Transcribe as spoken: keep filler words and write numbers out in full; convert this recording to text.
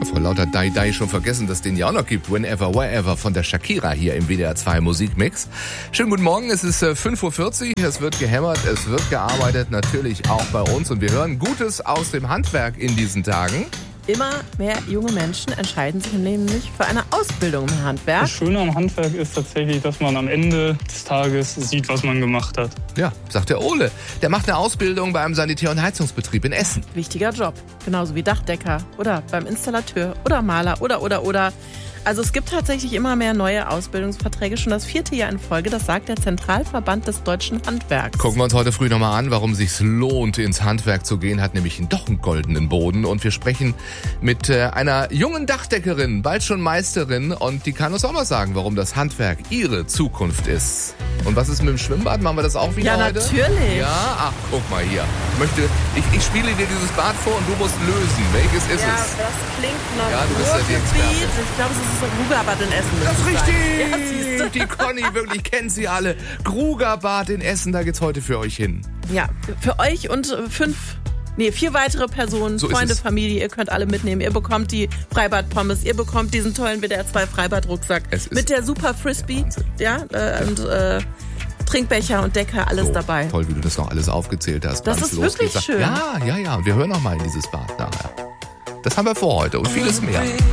Vor lauter Dai Dai schon vergessen, dass es den ja auch noch gibt. Whenever, Wherever von der Shakira hier im W D R zwei Musikmix. Schönen guten Morgen, es ist äh, fünf Uhr vierzig, es wird gehämmert, es wird gearbeitet, natürlich auch bei uns. Und wir hören Gutes aus dem Handwerk in diesen Tagen. Immer mehr junge Menschen entscheiden sich nämlich für eine Ausbildung im Handwerk. Das Schöne am Handwerk ist tatsächlich, dass man am Ende des Tages sieht, was man gemacht hat. Ja, sagt der Ole. Der macht eine Ausbildung bei einem Sanitär- und Heizungsbetrieb in Essen. Wichtiger Job. Genauso wie Dachdecker oder beim Installateur oder Maler oder, oder, oder. Also es gibt tatsächlich immer mehr neue Ausbildungsverträge, schon das vierte Jahr in Folge, das sagt der Zentralverband des deutschen Handwerks. Gucken wir uns heute früh nochmal an, warum es sich lohnt, ins Handwerk zu gehen, hat nämlich doch einen goldenen Boden. Und wir sprechen mit äh, einer jungen Dachdeckerin, bald schon Meisterin, und die kann uns auch mal sagen, warum das Handwerk ihre Zukunft ist. Und was ist mit dem Schwimmbad? Machen wir das auch wieder ja, heute? Ja, natürlich. Ja, ach, guck mal hier. Ich, möchte, ich, ich spiele dir dieses Bad vor und du musst lösen. Welches ist ja, es? Ja, das klingt noch ja, du bist ja die Expertin. Ich glaube, es ist das Grugerbad in Essen. Das ist richtig. Ja, die Conny, wirklich, kennt sie alle. Grugerbad in Essen, da geht's heute für euch hin. Ja, für euch und fünf... Nee, vier weitere Personen, so Freunde, Familie, ihr könnt alle mitnehmen. Ihr bekommt die Freibad-Pommes, ihr bekommt diesen tollen W D R zwei Freibad-Rucksack mit der Super Frisbee, Wahnsinn. Ja, äh, und äh, Trinkbecher und Decke, alles so, dabei. Toll, wie du das noch alles aufgezählt hast. Das ist wirklich schön. Ja, ja, ja, und wir hören noch mal in dieses Bad nachher. Das haben wir vor heute und vieles mehr.